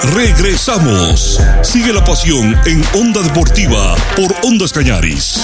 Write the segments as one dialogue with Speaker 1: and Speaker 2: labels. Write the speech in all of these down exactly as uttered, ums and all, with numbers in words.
Speaker 1: Regresamos. Sigue la pasión en Onda Deportiva por Ondas Cañaris.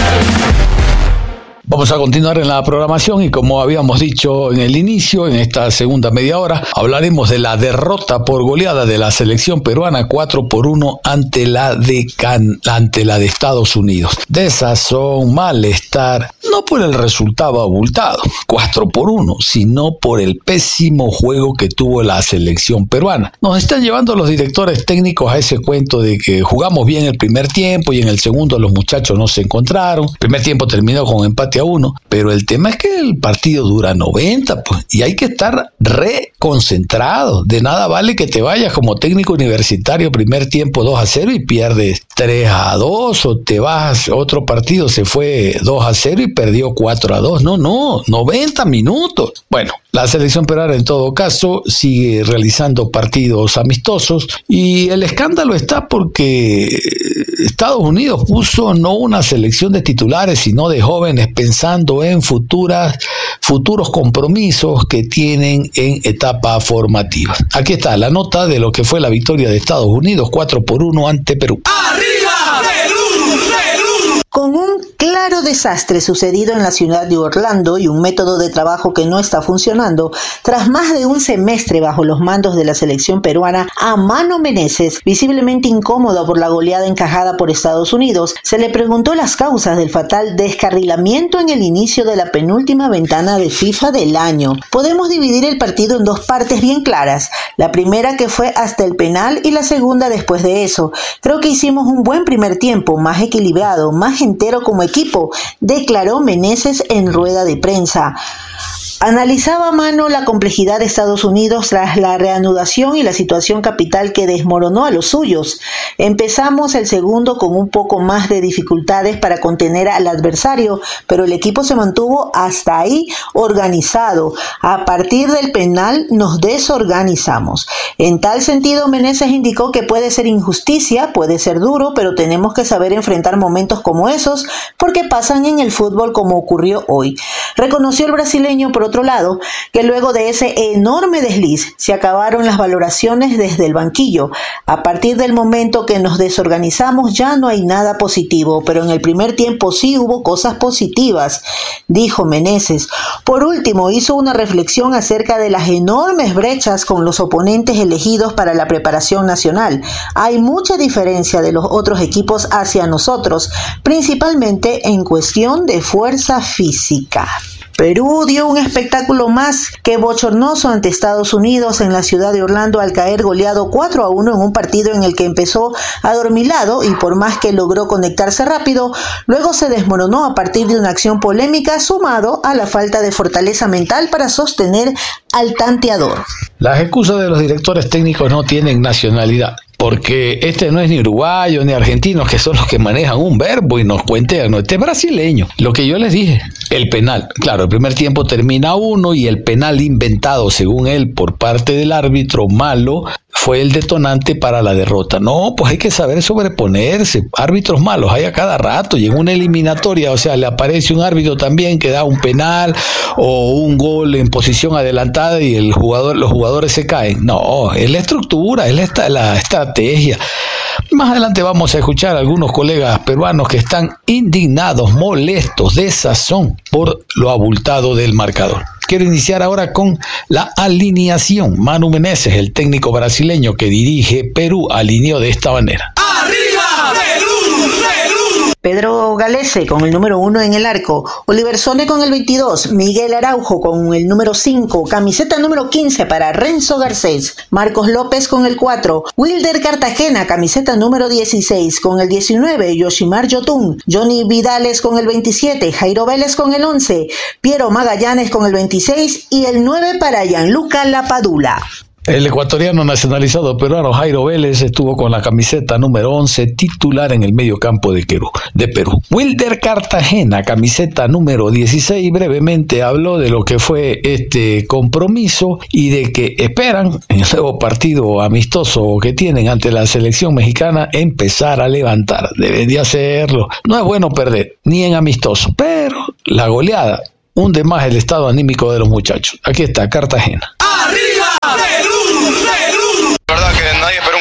Speaker 2: Vamos a continuar en la programación y como habíamos dicho en el inicio, en esta segunda media hora, hablaremos de la derrota por goleada de la selección peruana cuatro por uno ante la de Can, ante la de Estados Unidos. Desazón, malestar, no por el resultado abultado, cuatro por uno, sino por el pésimo juego que tuvo la selección peruana. Nos están llevando los directores técnicos a ese cuento de que jugamos bien el primer tiempo y en el segundo los muchachos no se encontraron. El primer tiempo terminó con empate a uno, pero el tema es que el partido dura noventa, pues, y hay que estar reconcentrado. De nada vale que te vayas como técnico universitario primer tiempo dos a cero y pierdes tres a dos, o te vas, otro partido se fue dos a cero y perdió cuatro a dos. No, no, noventa minutos. Bueno, la selección peruana en todo caso sigue realizando partidos amistosos y el escándalo está porque Estados Unidos puso no una selección de titulares, sino de jóvenes pensando en futuras, futuros compromisos que tienen en etapa formativa. Aquí está la nota de lo que fue la victoria de Estados Unidos cuatro por uno ante Perú.
Speaker 3: ¡Arriba, Perú, Perú!
Speaker 4: Con un claro desastre sucedido en la ciudad de Orlando y un método de trabajo que no está funcionando, tras más de un semestre bajo los mandos de la selección peruana, a Mano Menezes, visiblemente incómodo por la goleada encajada por Estados Unidos, se le preguntó las causas del fatal descarrilamiento en el inicio de la penúltima ventana de FIFA del año. Podemos dividir el partido en dos partes bien claras, la primera que fue hasta el penal y la segunda después de eso. Creo que hicimos un buen primer tiempo, más equilibrado, más entero como equipo, declaró Menezes en rueda de prensa. Analizaba a Mano la complejidad de Estados Unidos tras la reanudación y la situación capital que desmoronó a los suyos. Empezamos el segundo con un poco más de dificultades para contener al adversario, pero el equipo se mantuvo hasta ahí organizado. A partir del penal nos desorganizamos. En tal sentido, Menezes indicó que puede ser injusticia, puede ser duro, pero tenemos que saber enfrentar momentos como esos porque pasan en el fútbol como ocurrió hoy. Reconoció el brasileño por otro lado, que luego de ese enorme desliz se acabaron las valoraciones desde el banquillo. A partir del momento que nos desorganizamos ya no hay nada positivo, pero en el primer tiempo sí hubo cosas positivas, dijo Menezes. Por último, hizo una reflexión acerca de las enormes brechas con los oponentes elegidos para la preparación nacional. Hay mucha diferencia de los otros equipos hacia nosotros, principalmente en cuestión de fuerza física. Perú dio un espectáculo más que bochornoso ante Estados Unidos en la ciudad de Orlando al caer goleado cuatro a uno en un partido en el que empezó adormilado y por más que logró conectarse rápido, luego se desmoronó a partir de una acción polémica sumado a la falta de fortaleza mental para sostener al tanteador.
Speaker 2: Las excusas de los directores técnicos no tienen nacionalidad, porque este no es ni uruguayo ni argentino, que son los que manejan un verbo y nos cuentean, no, este es brasileño. Lo que yo les dije, el penal, claro, el primer tiempo termina uno y el penal inventado según él por parte del árbitro malo fue el detonante para la derrota. No, pues hay que saber sobreponerse. Árbitros malos hay a cada rato y en una eliminatoria, o sea, le aparece un árbitro también que da un penal o un gol en posición adelantada y el jugador, los jugadores se caen. No, es la estructura, es la, la estrategia. Más adelante vamos a escuchar a algunos colegas peruanos que están indignados, molestos, de sazón por lo abultado del marcador. Quiero iniciar ahora con la alineación. Manu Menezes, el técnico brasileño que dirige Perú, alineó de esta manera.
Speaker 3: ¡Arriba, Perú, Perú!
Speaker 4: Pedro Galese con el número uno en el arco, Oliver Sone con el veintidós, Miguel Araujo con el número cinco, camiseta número quince para Renzo Garcés, Marcos López con el cuatro, Wilder Cartagena, camiseta número dieciséis, con el diecinueve, Yoshimar Yotun, Johnny Vidales con el veintisiete, Jairo Vélez con el once, Piero Magallanes con el veintiséis y el nueve para Gianluca Lapadula.
Speaker 2: El ecuatoriano nacionalizado peruano Jairo Vélez estuvo con la camiseta número once, titular en el medio campo de Perú. De Perú. Wilder Cartagena, camiseta número dieciséis, brevemente habló de lo que fue este compromiso y de que esperan en el nuevo partido amistoso que tienen ante la selección mexicana empezar a levantar. Deben de hacerlo. No es bueno perder, ni en amistoso, pero la goleada hunde más el estado anímico de los muchachos. Aquí está Cartagena.
Speaker 3: ¡Arriba, Perú, Perú!
Speaker 5: La verdad que nadie esperó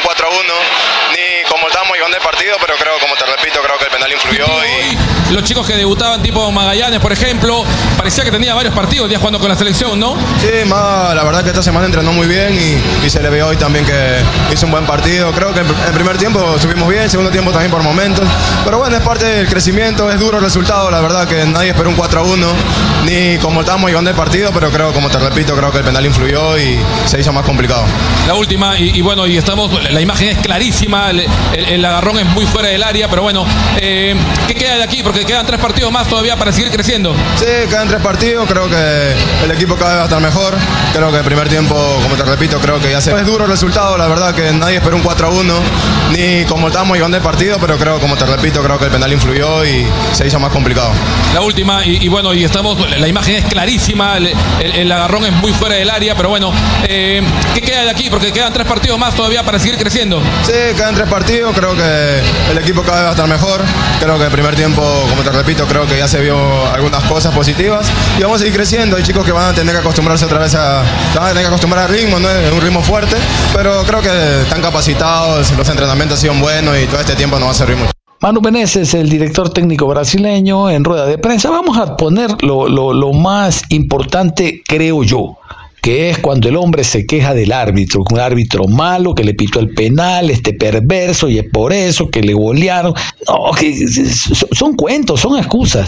Speaker 5: gané el partido, pero creo, como te repito, creo que el penal influyó y...
Speaker 6: Los chicos que debutaban tipo Magallanes, por ejemplo, parecía que tenía varios partidos ya jugando con la selección, ¿no?
Speaker 5: Sí, más, la verdad que esta semana entrenó muy bien y, y se le vio hoy también que hizo un buen partido. Creo que el primer tiempo estuvimos bien, el segundo tiempo también por momentos. Pero bueno, es parte del crecimiento, es duro el resultado. La verdad que nadie esperó un cuatro a uno, ni como estábamos llevando el partido, pero creo, como te repito, creo que el penal influyó y se hizo más complicado.
Speaker 6: La última, y, y bueno, y estamos, la imagen es clarísima, el, el, el agarrón es muy fuera del área, pero bueno, eh, ¿qué queda de aquí? Porque quedan tres partidos más todavía para seguir creciendo.
Speaker 5: Sí, quedan tres partidos, creo que el equipo cada vez va a estar mejor. Creo que el primer tiempo, como te repito, creo que ya se... Es duro el resultado, la verdad que nadie esperó un cuatro a uno, ni como estábamos llevando el partido, pero creo, como te repito, creo que el penal influyó y se hizo más complicado.
Speaker 6: La última, y, y bueno, y estamos, la imagen es clarísima, el, el, el agarrón es muy fuera del área, pero bueno, eh, ¿qué queda de aquí? Porque quedan tres partidos más todavía para seguir creciendo.
Speaker 5: Sí, quedan tres partidos, creo que el equipo cada vez va a estar mejor. Creo que el primer tiempo, como te repito, creo que ya se vio algunas cosas positivas y vamos a seguir creciendo. Hay chicos que van a tener que acostumbrarse otra vez a, van a tener que acostumbrar al ritmo, ¿no? Es un ritmo fuerte, pero creo que están capacitados, los entrenamientos han sido buenos y todo este tiempo nos va a servir mucho.
Speaker 2: Manu Menezes, el director técnico brasileño, en rueda de prensa. Vamos a poner lo, lo, lo más importante, creo yo, que es cuando el hombre se queja del árbitro, un árbitro malo que le pitó el penal, este perverso, y es por eso que le golearon. No, que son cuentos, son excusas.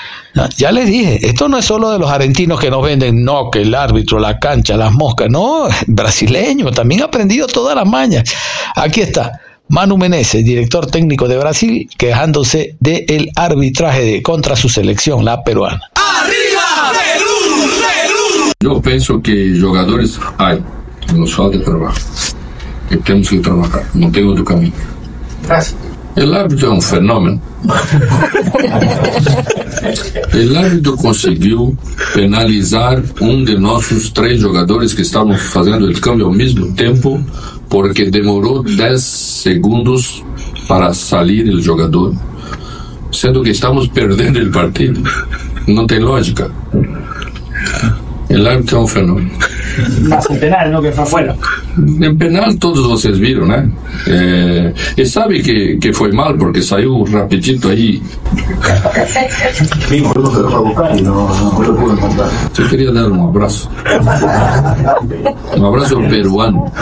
Speaker 2: Ya les dije, esto no es solo de los argentinos que nos venden, no, que el árbitro, la cancha, las moscas, no, brasileño, también ha aprendido todas las mañas. Aquí está Manu Menezes, director técnico de Brasil, quejándose del arbitraje de, contra su selección, la peruana.
Speaker 3: ¡Arriba, Perú, Perú!
Speaker 7: Yo pienso que jugadores hay, nos falta trabajo, y tenemos que trabajar, no tengo otro camino.
Speaker 8: Gracias.
Speaker 7: El árbitro es un fenómeno. El árbitro conseguiu penalizar um de nossos três jogadores que estavam fazendo o câmbio ao mesmo tempo, porque demorou dez segundos para sair o jogador, sendo que estamos perdendo o partido. Não tem lógica. El árbitro é um fenômeno.
Speaker 8: Más el penal, ¿no? Que fue afuera.
Speaker 7: En penal todos vocês viram, né? É, e sabe que, que foi mal porque saiu rapidito aí.
Speaker 8: Vimos, lo fue a buscar y no, no lo pudo encontrar.
Speaker 7: Eu queria dar um abraço. Un abrazo peruano.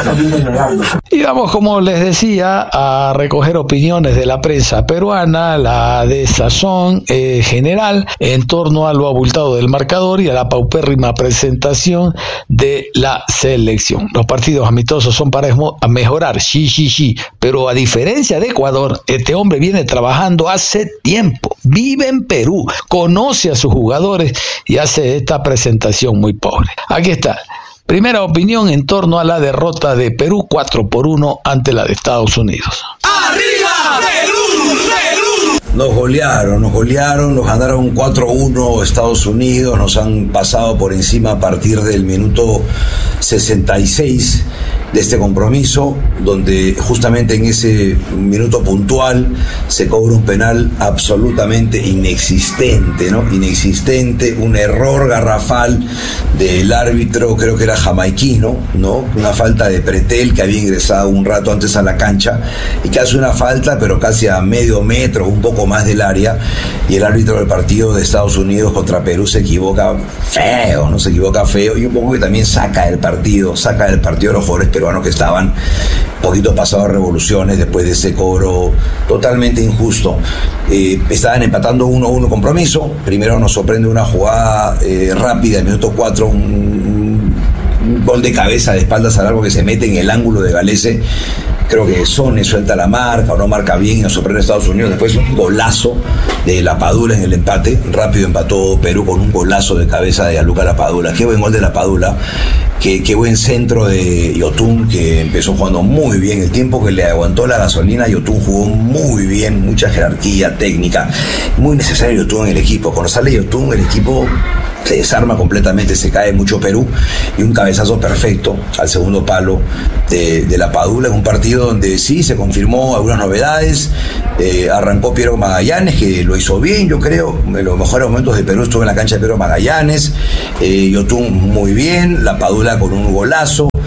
Speaker 2: Y vamos, como les decía, a recoger opiniones de la prensa peruana, la de sazón eh, general, en torno a lo abultado del marcador y a la paupérrima presentación de la selección. Los partidos amistosos son para mejorar, sí, sí, sí, pero a diferencia de Ecuador, este hombre viene trabajando hace tiempo, vive en Perú, conoce a sus jugadores y hace esta presentación muy pobre. Aquí está. Primera opinión en torno a la derrota de Perú cuatro por uno ante la de Estados Unidos.
Speaker 3: ¡Arriba, Perú, Perú!
Speaker 9: Nos golearon, nos golearon, nos ganaron cuatro uno Estados Unidos, nos han pasado por encima a partir del minuto sesenta y seis de este compromiso, donde justamente en ese minuto puntual se cobra un penal absolutamente inexistente, ¿no? Inexistente, un error garrafal del árbitro, creo que era jamaiquino, ¿no? Una falta de Pretel que había ingresado un rato antes a la cancha y que hace una falta, pero casi a medio metro, un poco más del área, y el árbitro del partido de Estados Unidos contra Perú se equivoca feo, ¿no? Se equivoca feo y un poco que también saca del partido, saca del partido a los jugadores peruanos que estaban un poquito pasados a revoluciones después de ese cobro totalmente injusto. Eh, estaban empatando uno a uno compromiso. Primero nos sorprende una jugada eh, rápida, en minuto cuatro, un, un, un gol de cabeza de espaldas a largo que se mete en el ángulo de Galese. Creo que Sone suelta la marca o no marca bien y nos sorprende Estados Unidos. Después un golazo de Lapadula en el empate. Rápido empató Perú con un golazo de cabeza de Gianluca Lapadula. Qué buen gol de Lapadula. Qué, qué buen centro de Yotun, que empezó jugando muy bien. El tiempo que le aguantó la gasolina, Yotun jugó muy bien. Mucha jerarquía, técnica. Muy necesario Yotun en el equipo. Cuando sale Yotun, el equipo se desarma completamente, se cae mucho Perú, y un cabezazo perfecto al segundo palo de, de Lapadula, en un partido donde sí se confirmó algunas novedades. Eh, arrancó Piero Magallanes, que lo hizo bien, yo creo, en los mejores momentos de Perú estuvo en la cancha de Piero Magallanes. eh, Yotun muy bien, Lapadula con un golazo.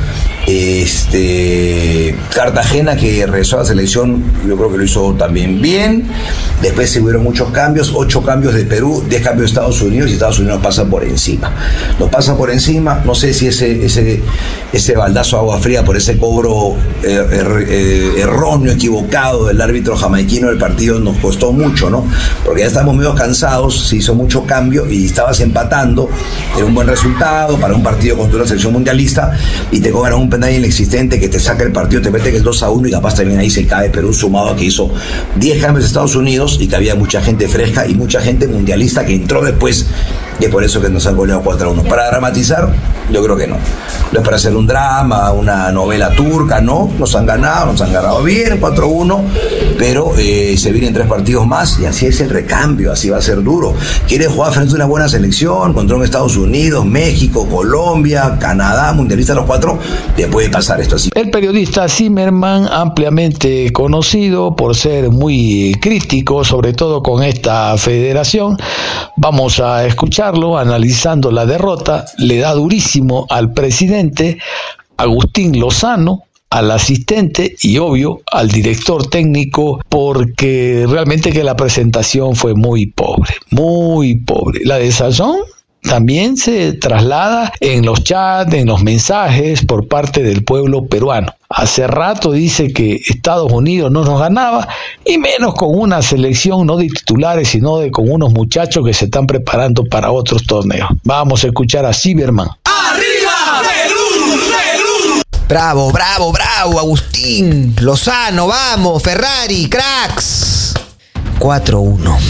Speaker 9: Este, Cartagena, que regresó a la selección, yo creo que lo hizo también bien. Después se hubieron muchos cambios, ocho cambios de Perú, diez cambios de Estados Unidos, y Estados Unidos nos pasa por encima. Nos pasa por encima, no sé si ese, ese, ese baldazo de agua fría por ese cobro eh, er, eh, erróneo, equivocado del árbitro jamaiquino del partido nos costó mucho, ¿no? Porque ya estamos medio cansados, se hizo mucho cambio y estabas empatando, era un buen resultado para un partido contra una selección mundialista, y te cobran un penal inexistente que te saca el partido, te mete que es dos a uno, y capaz también ahí se cae Perú, sumado a que hizo diez cambios de Estados Unidos y que había mucha gente fresca y mucha gente mundialista que entró después, y es por eso que nos han goleado cuatro a uno. Para dramatizar, yo creo que no. No es para hacer un drama, una novela turca, no. Nos han ganado, nos han ganado bien, cuatro a uno, pero eh, se vienen tres partidos más y así es el recambio, así va a ser duro. Quiere jugar frente a una buena selección, contra un Estados Unidos, México, Colombia, Canadá, mundialista los cuatro, le puede pasar esto así.
Speaker 2: El periodista Zimmerman, ampliamente conocido por ser muy crítico, sobre todo con esta federación, vamos a escucharlo analizando la derrota. Le da durísimo al presidente Agustín Lozano, al asistente y obvio al director técnico, porque realmente que la presentación fue muy pobre, muy pobre. La de Sazón también se traslada en los chats, en los mensajes por parte del pueblo peruano. Hace rato dice que Estados Unidos no nos ganaba, y menos con una selección no de titulares, sino de con unos muchachos que se están preparando para otros torneos. Vamos a escuchar a Zimmerman.
Speaker 3: ¡Arriba, Perú, Perú!
Speaker 10: Bravo, bravo, bravo, Agustín Lozano, vamos, Ferrari, cracks. cuatro uno.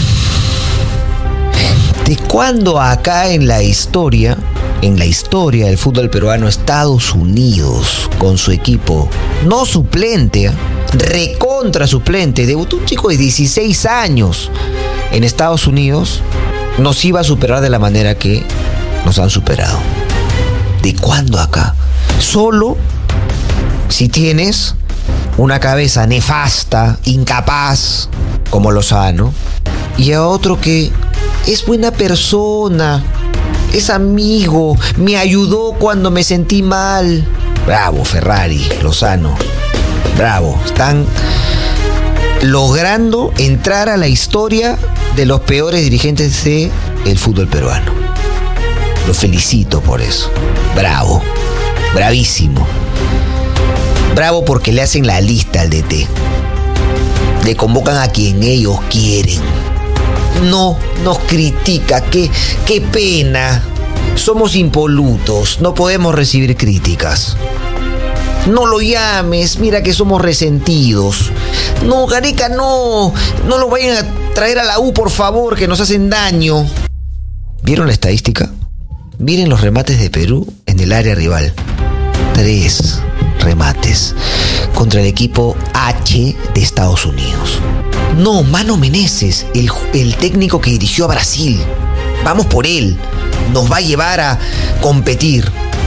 Speaker 10: ¿De cuándo acá en la historia, en la historia del fútbol peruano, Estados Unidos con su equipo no suplente, recontra suplente, debutó un chico de dieciséis años en Estados Unidos, nos iba a superar de la manera que nos han superado? ¿De cuándo acá? Solo si tienes una cabeza nefasta, incapaz, como Lozano, y a otro que es buena persona, es amigo, me ayudó cuando me sentí mal. Bravo, Ferrari, Lozano, bravo. Están logrando entrar a la historia de los peores dirigentes del fútbol peruano. Los felicito por eso. Bravo, bravísimo. Bravo porque le hacen la lista al D T. Le convocan a quien ellos quieren. No nos critica, qué, qué pena. Somos impolutos, no podemos recibir críticas. No lo llames, mira que somos resentidos. No, Gareca, no. No lo vayan a traer a la U, por favor, que nos hacen daño. ¿Vieron la estadística? Miren los remates de Perú en el área rival. Tres remates contra el equipo H de Estados Unidos. No, Mano Menezes, el, el técnico que dirigió a Brasil. Vamos por él. Nos va a llevar a competir.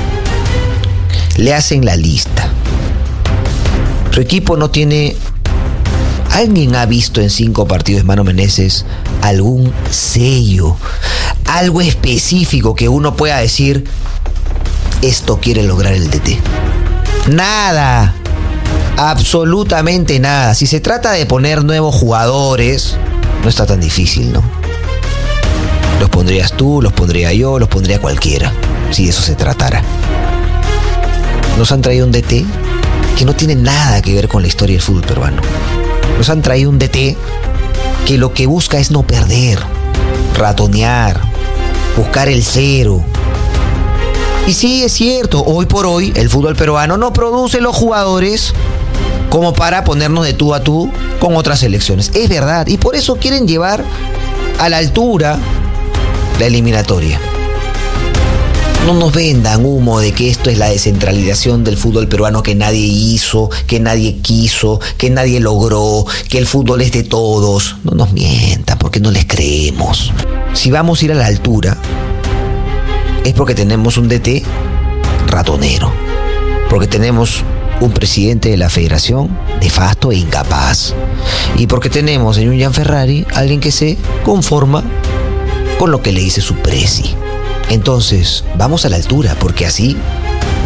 Speaker 10: Le hacen la lista. Su equipo no tiene... ¿Alguien ha visto en cinco partidos de Mano Menezes algún sello? Algo específico que uno pueda decir, esto quiere lograr el D T. Nada. Absolutamente nada. Si se trata de poner nuevos jugadores, no está tan difícil, ¿no? Los pondrías tú, los pondría yo, los pondría cualquiera, si de eso se tratara. Nos han traído un D T que no tiene nada que ver con la historia del fútbol peruano. Nos han traído un D T que lo que busca es no perder, ratonear, buscar el cero. Y sí, es cierto, hoy por hoy el fútbol peruano no produce los jugadores como para ponernos de tú a tú con otras selecciones. Es verdad, y por eso quieren llevar a la altura la eliminatoria. No nos vendan humo de que esto es la descentralización del fútbol peruano que nadie hizo, que nadie quiso, que nadie logró, que el fútbol es de todos. No nos mientan, porque no les creemos. Si vamos a ir a la altura, es porque tenemos un D T ratonero, porque tenemos un presidente de la federación nefasto e incapaz, y porque tenemos en un Gianferrari alguien que se conforma con lo que le dice su presi. Entonces, vamos a la altura, porque así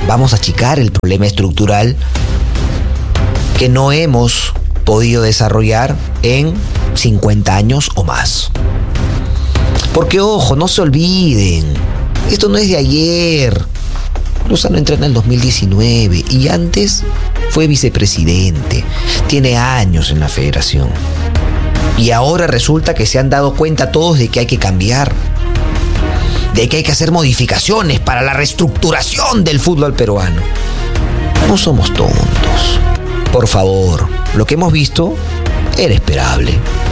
Speaker 10: vamos a achicar el problema estructural que no hemos podido desarrollar en cincuenta años o más. Porque, ojo, no se olviden, esto no es de ayer. Lozano entró en el dos mil diecinueve y antes fue vicepresidente. Tiene años en la federación. Y ahora resulta que se han dado cuenta todos de que hay que cambiar, de que hay que hacer modificaciones para la reestructuración del fútbol peruano. No somos tontos. Por favor, lo que hemos visto era esperable.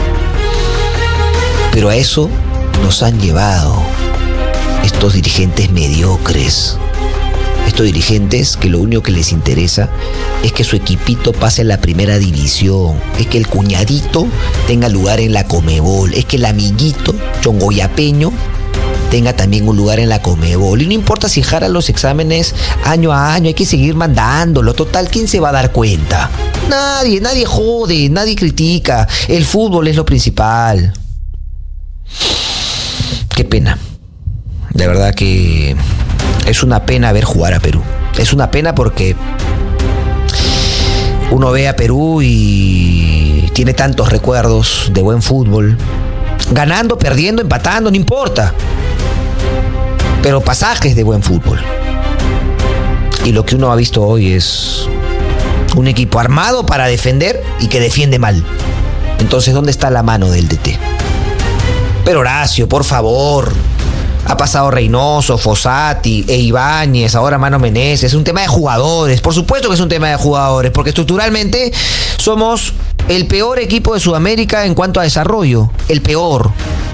Speaker 10: Pero a eso nos han llevado estos dirigentes mediocres. Estos dirigentes que lo único que les interesa es que su equipito pase a la primera división, es que el cuñadito tenga lugar en la Conmebol, es que el amiguito chongoyapeño tenga también un lugar en la Conmebol. Y no importa si jara los exámenes año a año, hay que seguir mandándolo. Total, ¿quién se va a dar cuenta? Nadie, nadie jode, nadie critica. El fútbol es lo principal. Qué pena. De verdad que es una pena ver jugar a Perú. Es una pena porque uno ve a Perú y tiene tantos recuerdos de buen fútbol. Ganando, perdiendo, empatando, no importa. Pero pasajes de buen fútbol. Y lo que uno ha visto hoy es un equipo armado para defender y que defiende mal. Entonces, ¿dónde está la mano del D T? Pero Horacio, por favor. Ha pasado Reynoso, Fossati, e Ibáñez, ahora Mano Menezes. Es un tema de jugadores. Por supuesto que es un tema de jugadores, porque estructuralmente somos el peor equipo de Sudamérica en cuanto a desarrollo. El peor.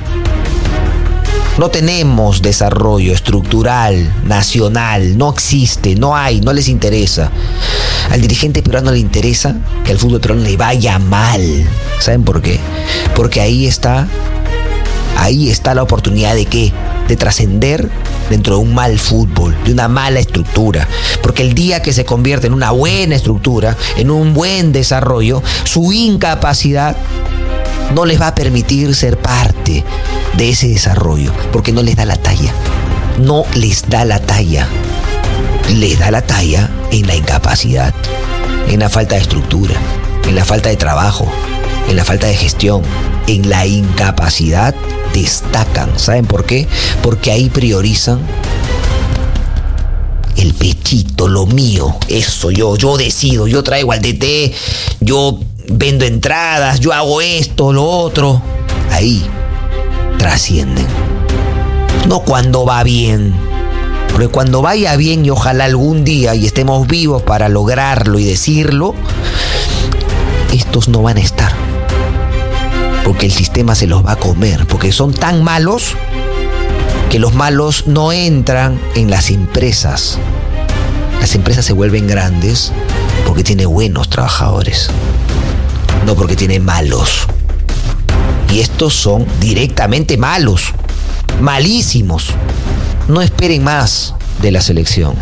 Speaker 10: No tenemos desarrollo estructural, nacional. No existe, no hay, no les interesa. Al dirigente peruano le interesa que al fútbol peruano le vaya mal. ¿Saben por qué? Porque ahí está, ahí está la oportunidad de ¿qué? De trascender dentro de un mal fútbol, de una mala estructura. Porque el día que se convierte en una buena estructura, en un buen desarrollo, su incapacidad no les va a permitir ser parte de ese desarrollo, porque no les da la talla. No les da la talla. Les da la talla en la incapacidad, en la falta de estructura, en la falta de trabajo, en la falta de gestión, en la incapacidad. Destacan. ¿Saben por qué? Porque ahí priorizan el pechito, lo mío. Eso, yo, yo decido, yo traigo al D T, yo vendo entradas, yo hago esto, lo otro. Ahí trascienden. No cuando va bien. Porque cuando vaya bien y ojalá algún día y estemos vivos para lograrlo y decirlo, estos no van a estar. Porque el sistema se los va a comer, porque son tan malos que los malos no entran en las empresas. Las empresas se vuelven grandes porque tienen buenos trabajadores, no porque tienen malos. Y estos son directamente malos, malísimos. No esperen más de la selección.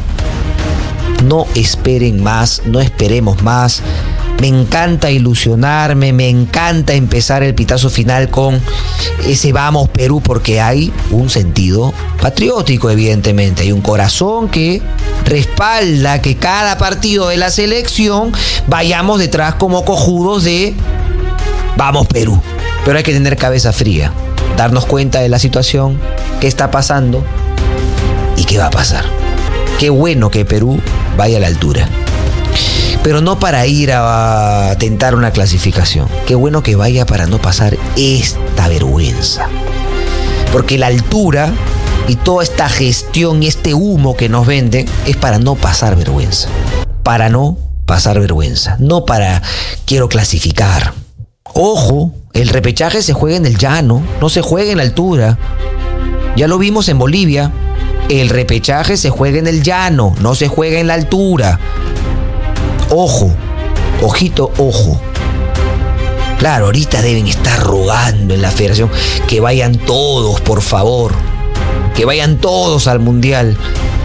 Speaker 10: No esperen más, no esperemos más. Me encanta ilusionarme, me encanta empezar el pitazo final con ese vamos Perú, porque hay un sentido patriótico, evidentemente. Hay un corazón que respalda que cada partido de la selección vayamos detrás como cojudos de vamos Perú. Pero hay que tener cabeza fría, darnos cuenta de la situación, qué está pasando y qué va a pasar. Qué bueno que Perú vaya a la altura. Pero no para ir a tentar una clasificación. Qué bueno que vaya para no pasar esta vergüenza. Porque la altura y toda esta gestión y este humo que nos venden es para no pasar vergüenza. Para no pasar vergüenza. No para quiero clasificar. Ojo, el repechaje se juega en el llano, no se juega en la altura. Ya lo vimos en Bolivia. El repechaje se juega en el llano, no se juega en la altura. Ojo, ojito, ojo. Claro, ahorita deben estar rogando en la federación que vayan todos, por favor. Que vayan todos al mundial.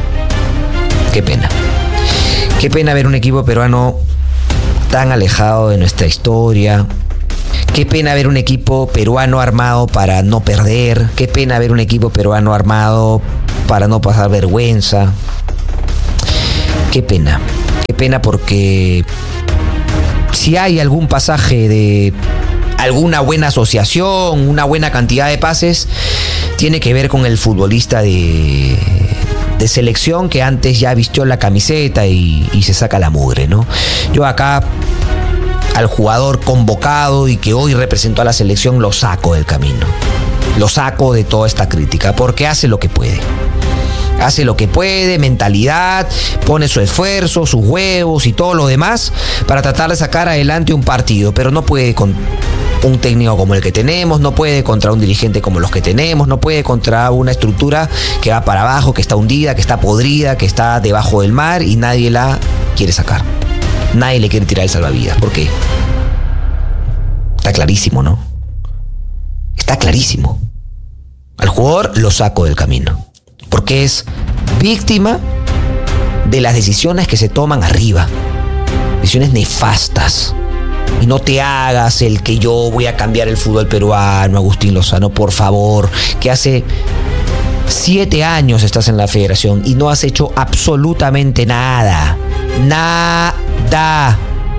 Speaker 10: Qué pena. Qué pena ver un equipo peruano tan alejado de nuestra historia. Qué pena ver un equipo peruano armado para no perder. Qué pena ver un equipo peruano armado para no pasar vergüenza. Qué pena, qué pena porque si hay algún pasaje de alguna buena asociación, una buena cantidad de pases, tiene que ver con el futbolista de, de selección que antes ya vistió la camiseta y, y se saca la mugre, ¿no? Yo acá al jugador convocado y que hoy representó a la selección lo saco del camino, lo saco de toda esta crítica porque hace lo que puede. Hace lo que puede, mentalidad, pone su esfuerzo, sus huevos y todo lo demás para tratar de sacar adelante un partido, pero no puede con un técnico como el que tenemos, no puede contra un dirigente como los que tenemos, no puede contra una estructura que va para abajo, que está hundida, que está podrida, que está debajo del mar y nadie la quiere sacar. Nadie le quiere tirar el salvavidas. ¿Por qué? Está clarísimo, ¿no? Está clarísimo. Al jugador lo saco del camino. Porque es víctima de las decisiones que se toman arriba. Decisiones nefastas. Y no te hagas el que yo voy a cambiar el fútbol peruano, Agustín Lozano, por favor. Que hace siete años estás en la federación y no has hecho absolutamente nada. Nada.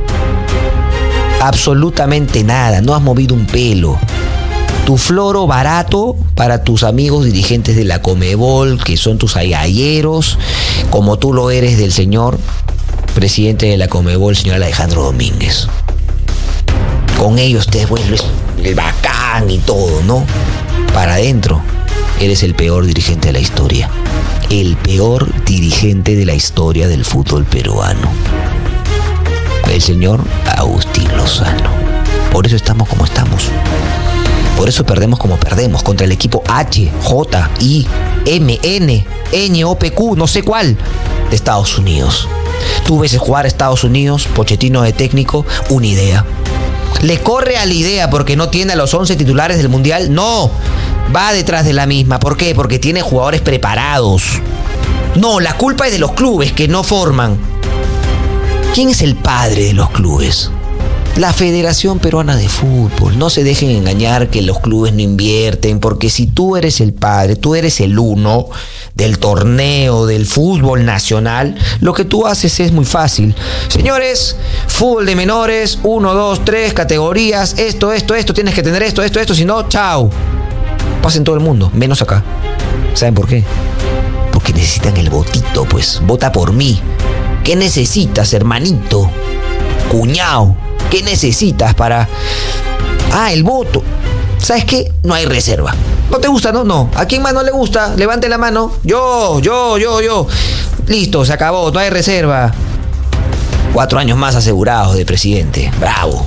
Speaker 10: Absolutamente nada. No has movido un pelo. Tu floro barato para tus amigos dirigentes de la Conmebol, que son tus agalleros, como tú lo eres del señor presidente de la Conmebol, señor Alejandro Domínguez. Con ellos te vuelves el bacán y todo, ¿no? Para adentro, eres el peor dirigente de la historia. El peor dirigente de la historia del fútbol peruano. El señor Agustín Lozano. Por eso estamos como estamos. Por eso perdemos como perdemos contra el equipo H, J, I, M, N, N, O, P, Q, no sé cuál, de Estados Unidos. Tú ves jugar a Estados Unidos, Pochettino de técnico, una idea. ¿Le corre a la idea porque no tiene a los once titulares del Mundial? No, va detrás de la misma. ¿Por qué? Porque tiene jugadores preparados. No, la culpa es de los clubes que no forman. ¿Quién es el padre de los clubes? La Federación Peruana de Fútbol. No se dejen engañar que los clubes no invierten, porque si tú eres el padre, tú eres el uno del torneo del fútbol nacional, lo que tú haces es muy fácil. Señores, fútbol de menores, uno, dos, tres categorías, esto, esto, esto, tienes que tener esto, esto, esto, si no, chao. Pasa en todo el mundo, menos acá. ¿Saben por qué? Porque necesitan el votito, pues. Vota por mí. ¿Qué necesitas, hermanito? Cuñado. ¿Qué necesitas para...? Ah, el voto. ¿Sabes qué? No hay reserva. ¿No te gusta? No, no. ¿A quién más no le gusta? Levante la mano. Yo, yo, yo, yo. Listo, se acabó. No hay reserva. Cuatro años más asegurados de presidente. Bravo.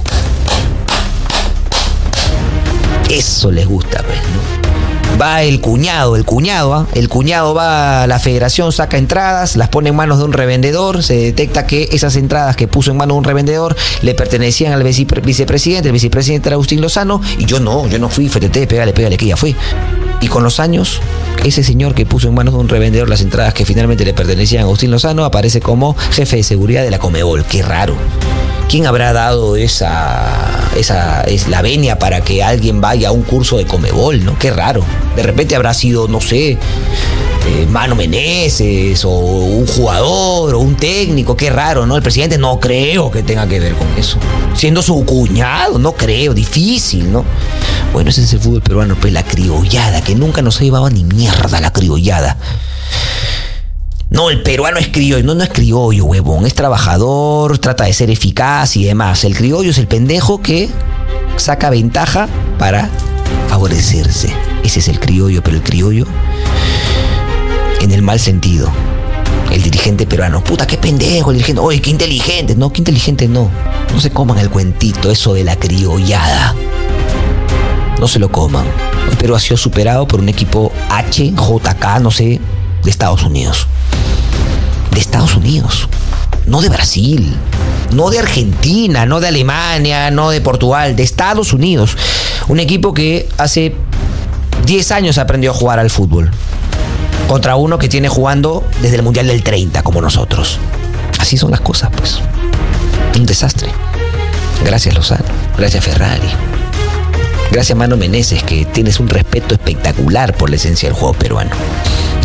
Speaker 10: Eso les gusta, pues, ¿no? Va el cuñado, el cuñado, ¿eh? El cuñado va a la federación, saca entradas, las pone en manos de un revendedor, se detecta que esas entradas que puso en manos de un revendedor le pertenecían al vicepresidente, el vicepresidente era Agustín Lozano, y yo no, yo no fui, F T T, pégale, pégale, que ya fui. Y con los años, ese señor que puso en manos de un revendedor las entradas que finalmente le pertenecían a Agustín Lozano aparece como jefe de seguridad de la Conmebol. Qué raro. ¿Quién habrá dado esa, esa es la venia para que alguien vaya a un curso de Conmebol, ¿no? Qué raro. De repente habrá sido, no sé, eh, Mano Meneses o un jugador o un técnico. Qué raro, ¿no? El presidente no creo que tenga que ver con eso. Siendo su cuñado, no creo, difícil, ¿no? Bueno, ese es el fútbol peruano, pues la criollada, que nunca nos ha llevado ni mierda la criollada. No, el peruano es criollo. No, no es criollo, huevón. Es trabajador, trata de ser eficaz y demás. El criollo es el pendejo que saca ventaja para favorecerse. Ese es el criollo, pero el criollo en el mal sentido. El dirigente peruano. Puta, qué pendejo el dirigente. Oye, qué inteligente. No, qué inteligente no. No se coman el cuentito, eso de la criollada. No se lo coman. El Perú ha sido superado por un equipo H, J K, no sé, de Estados Unidos. De Estados Unidos, no de Brasil, no de Argentina, no de Alemania, no de Portugal, de Estados Unidos. Un equipo que hace diez años aprendió a jugar al fútbol contra uno que tiene jugando desde el Mundial del treinta, como nosotros. Así son las cosas, pues. Un desastre. Gracias, Lozano. Gracias, Ferrari. Gracias, Mano Meneses, que tienes un respeto espectacular por la esencia del juego peruano.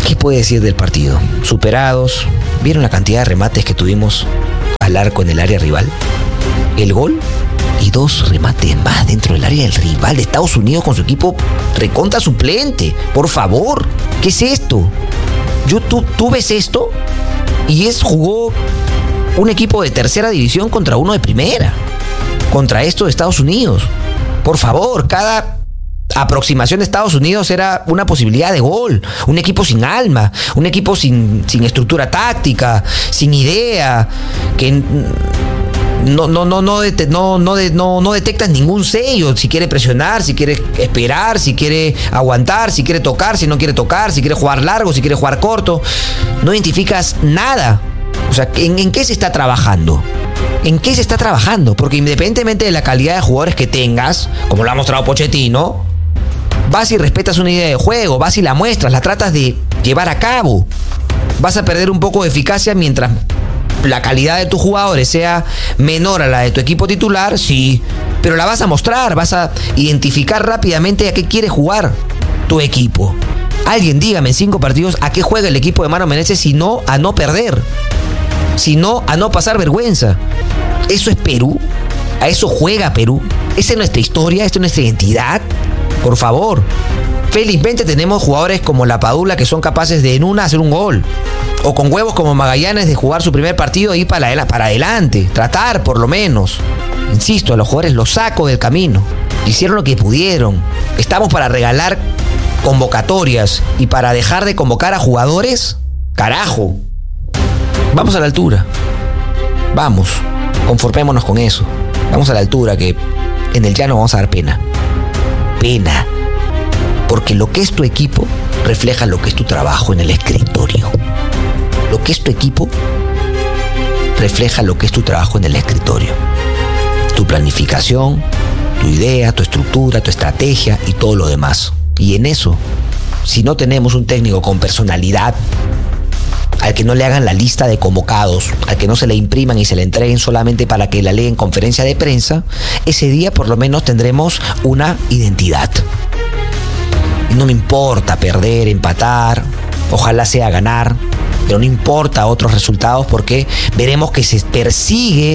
Speaker 10: ¿Qué puede decir del partido? Superados. ¿Vieron la cantidad de remates que tuvimos al arco en el área rival? El gol y dos remates más dentro del área del rival de Estados Unidos con su equipo recontra suplente. Por favor, ¿qué es esto? Yo, tú, tú ves esto y es jugó un equipo de tercera división contra uno de primera. Contra esto de Estados Unidos. Por favor, cada aproximación de Estados Unidos era una posibilidad de gol. Un equipo sin alma, un equipo sin, sin estructura táctica, sin idea, que no, no, no, no, det- no, no, de- no, no detectas ningún sello. Si quiere presionar, si quiere esperar, si quiere aguantar, si quiere tocar, si no quiere tocar, si quiere jugar largo, si quiere jugar corto. No identificas nada. O sea, ¿en, en qué se está trabajando? ¿En qué se está trabajando? Porque independientemente de la calidad de jugadores que tengas, como lo ha mostrado Pochettino, vas y respetas una idea de juego, vas y la muestras, la tratas de llevar a cabo. Vas a perder un poco de eficacia mientras la calidad de tus jugadores sea menor a la de tu equipo titular, sí, pero la vas a mostrar, vas a identificar rápidamente a qué quiere jugar tu equipo. Alguien dígame en cinco partidos a qué juega el equipo de Mano Menezes, si no a no perder, si no a no pasar vergüenza. ¿Eso es Perú? ¿A eso juega Perú? ¿Esa es nuestra historia? ¿Esta es nuestra identidad? Por favor. Felizmente tenemos jugadores como La Padula que son capaces de en una hacer un gol. O con huevos como Magallanes de jugar su primer partido y ir para, la- para adelante. Tratar por lo menos. Insisto, a los jugadores los saco del camino. Hicieron lo que pudieron. Estamos para regalar convocatorias y para dejar de convocar a jugadores. Carajo. Vamos a la altura. Vamos. Conformémonos con eso. Vamos a la altura, que en el llano vamos a dar pena. Pena. Porque lo que es tu equipo refleja lo que es tu trabajo en el escritorio. Lo que es tu equipo refleja lo que es tu trabajo en el escritorio. Tu planificación, tu idea, tu estructura, tu estrategia y todo lo demás. Y en eso, si no tenemos un técnico con personalidad, al que no le hagan la lista de convocados, al que no se le impriman y se le entreguen solamente para que la lea en conferencia de prensa, ese día por lo menos tendremos una identidad. Y no me importa perder, empatar, ojalá sea ganar, pero no importa otros resultados porque veremos que se persigue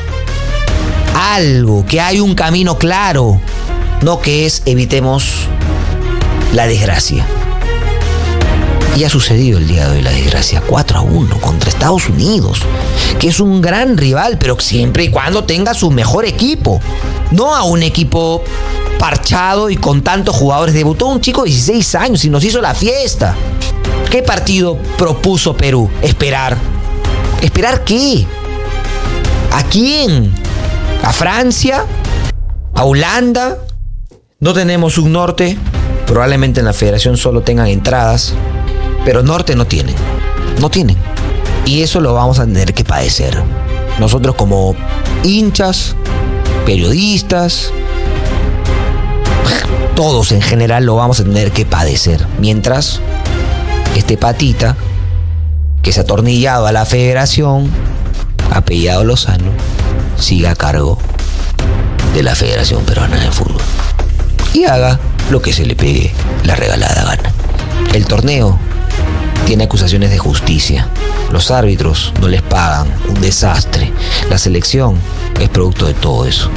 Speaker 10: algo, que hay un camino claro, no que es evitemos la desgracia. Y ha sucedido el día de hoy la desgracia, cuatro a uno contra Estados Unidos, que es un gran rival, pero siempre y cuando tenga su mejor equipo, no a un equipo parchado y con tantos jugadores. Debutó un chico de dieciséis años y nos hizo la fiesta. ¿Qué partido propuso Perú? Esperar. ¿Esperar qué? ¿A quién? ¿A Francia? ¿A Holanda? No tenemos un norte. Probablemente en la federación solo tengan entradas, pero norte no tienen. No tienen. Y eso lo vamos a tener que padecer. Nosotros como hinchas, periodistas, todos en general lo vamos a tener que padecer. Mientras este patita que se ha atornillado a la federación, apellidado Lozano, siga a cargo de la Federación Peruana de Fútbol y haga lo que se le pegue la regalada gana. El torneo tiene acusaciones de justicia. Los árbitros no les pagan, un desastre. La selección es producto de todo eso.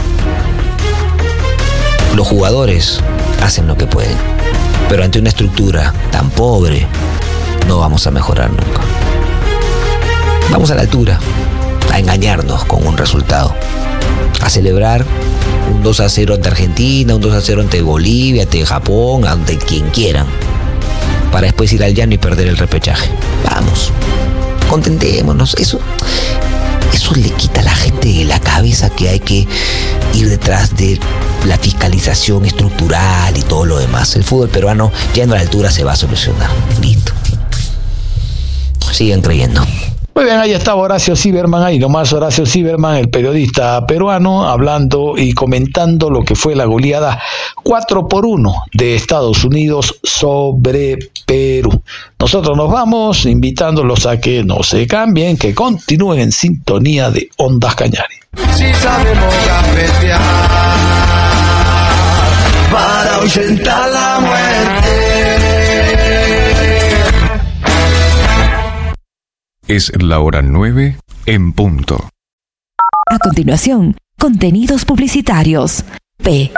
Speaker 10: Los jugadores hacen lo que pueden, pero ante una estructura tan pobre no vamos a mejorar nunca. Vamos a la altura, a engañarnos con un resultado, a celebrar un dos a cero ante Argentina, un dos a cero ante Bolivia, ante Japón, ante quien quieran, para después ir al llano y perder el repechaje. Vamos, contentémonos. Eso, eso le quita a la gente de la cabeza que hay que ir detrás de la fiscalización estructural y todo lo demás. El fútbol peruano, yendo a la altura, se va a solucionar. Listo. Sigan creyendo.
Speaker 2: Muy bien, ahí estaba Horacio Zimmerman, ahí nomás Horacio Zimmerman, el periodista peruano, hablando y comentando lo que fue la goleada cuatro por uno de Estados Unidos sobre Perú. Nosotros nos vamos invitándolos a que no se cambien, que continúen en sintonía de Ondas Cañares.
Speaker 3: Si sabemos cafetear para ahuyentar la muerte.
Speaker 11: Es la hora nueve en punto.
Speaker 12: A continuación, contenidos publicitarios. P.